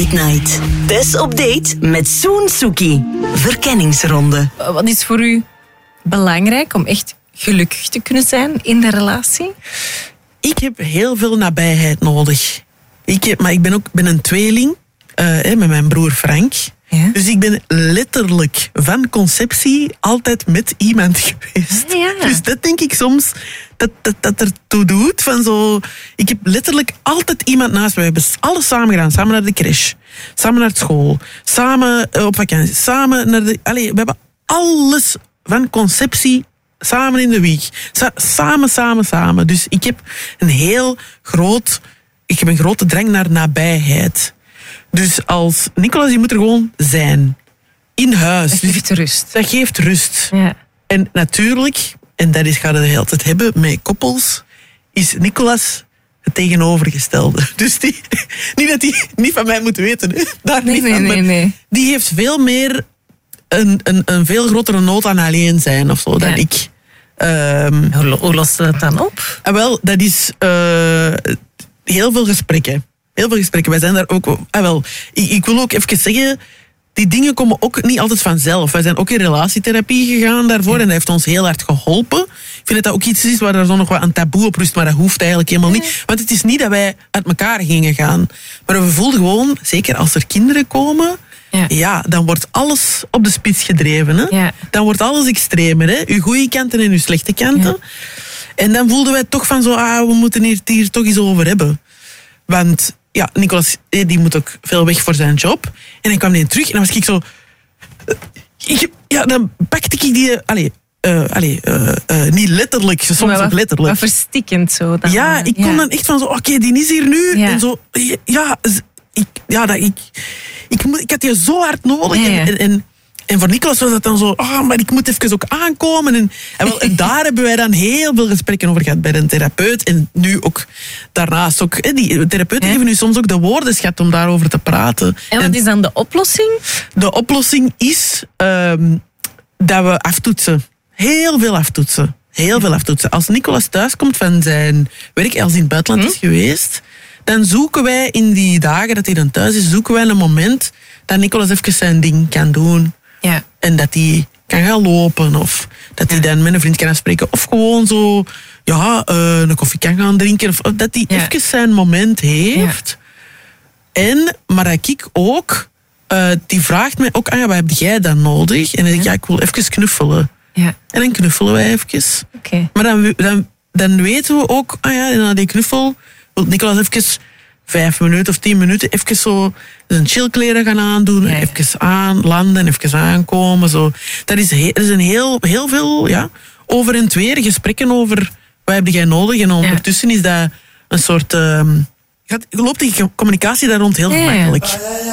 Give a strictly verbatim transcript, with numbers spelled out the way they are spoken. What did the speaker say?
Date Night. Tess op date met Soen Suki. Verkenningsronde. Wat is voor u belangrijk om echt gelukkig te kunnen zijn in de relatie? Ik heb heel veel nabijheid nodig. Ik heb, maar ik ben ook ben een tweeling uh, met mijn broer Frank. Ja. Dus ik ben letterlijk van conceptie altijd met iemand geweest. Ja. Dus dat denk ik soms dat dat, dat ertoe doet. Van zo, ik heb letterlijk altijd iemand naast me. We hebben alles samen gedaan. Samen naar de crash. Samen naar school. Samen op vakantie. Samen naar de... Allee, we hebben alles van conceptie samen in de wieg. Sa- samen, samen, samen. Dus ik heb een heel groot... Ik heb een grote drang naar nabijheid. Dus als Nicolas, die moet er gewoon zijn. In huis. Dat geeft rust. Dat geeft rust. Ja. En natuurlijk, en dat is, gaat het de hele tijd hebben met koppels, is Nicolas het tegenovergestelde. Dus die, niet dat hij niet van mij moet weten. Hè. Daar Nee, niet nee, van, nee, nee. Die heeft veel meer een, een, een veel grotere nood aan alleen zijn of zo dan Ja. ik. Um, Hoe, hoe lost je dat dan op? en wel, dat is uh, heel veel gesprekken. Heel veel gesprekken. Wij zijn daar ook... Ah, wel, ik, ik wil ook even zeggen... Die dingen komen ook niet altijd vanzelf. Wij zijn ook in relatietherapie gegaan daarvoor. Ja. En dat heeft ons heel hard geholpen. Ik vind dat dat ook iets is waar er zo nog wat een taboe op rust. Maar dat hoeft eigenlijk helemaal ja. niet. Want het is niet dat wij uit elkaar gingen gaan. Maar we voelden gewoon... Zeker als er kinderen komen... Ja, ja dan wordt alles op de spits gedreven. Hè? Ja. Dan wordt alles extremer. Hè? Uw goede kanten en uw slechte kanten. Ja. En dan voelden wij toch van zo... Ah, we moeten het hier, hier toch eens over hebben. Want... Ja, Nicolas, die moet ook veel weg voor zijn job. En dan kwam hij terug en dan was ik zo... Ik, ja, dan pakte ik die... Allee, uh, allee, uh, uh, niet letterlijk, soms wat, ook letterlijk. Wat verstikkend zo. Dan, ja, ik kon ja. dan echt van zo... Oké, okay, die is hier nu. Ja. En zo... Ja, ik, ja dat, ik, ik, ik had die zo hard nodig. Ja, ja. En, en, en voor Nicolas was dat dan zo... Oh, maar ik moet even ook aankomen. En, en, wel, en daar hebben wij dan heel veel gesprekken over gehad bij een therapeut. En nu ook daarnaast ook... Hè, die therapeuten ja. geven nu soms ook de woordenschat om daarover te praten. En wat en is dan de oplossing? De oplossing is um, dat we aftoetsen. Heel veel aftoetsen. Heel veel aftoetsen. Als Nicolas thuiskomt van zijn werk, als hij in het buitenland hm? is geweest... dan zoeken wij in die dagen dat hij dan thuis is... zoeken wij een moment dat Nicolas even zijn ding kan doen... Ja. En dat hij kan gaan lopen. Of dat hij ja. dan met een vriend kan afspreken. Of gewoon zo ja, uh, een koffie kan gaan drinken. Of, of dat hij ja. even zijn moment heeft. Ja. En, maar dat ik ook... Uh, die vraagt mij ook... Ah ja, wat heb jij dan nodig? En dan zeg ik, ja, ik wil even knuffelen. Ja. En dan knuffelen wij even. Okay. Maar dan, dan, dan weten we ook... Ah ja, na die knuffel wil Nicolas even... vijf minuten of tien minuten even zo zijn chillkleren gaan aandoen. Ja, ja. Even aan, landen, even aankomen. Zo. Dat is, he, dat is een heel, heel veel ja, over en weer gesprekken over wat heb jij nodig. En ondertussen ja. is dat een soort... Um, gaat, loopt die communicatie daar rond heel gemakkelijk. Ja, ja.